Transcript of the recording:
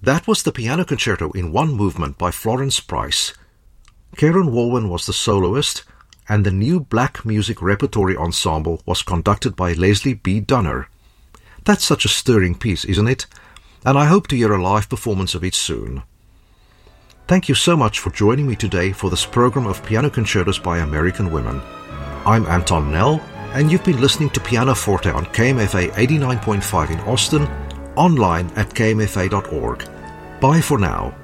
That was the Piano Concerto in One Movement by Florence Price. Karen Walwyn was the soloist, and the new Black Music Repertory Ensemble was conducted by Leslie B. Dunner. That's such a stirring piece, isn't it? And I hope to hear a live performance of it soon. Thank you so much for joining me today for this program of Piano Concertos by American Women. I'm Anton Nell, and you've been listening to Piano Forte on KMFA 89.5 in Austin, online at kmfa.org. Bye for now.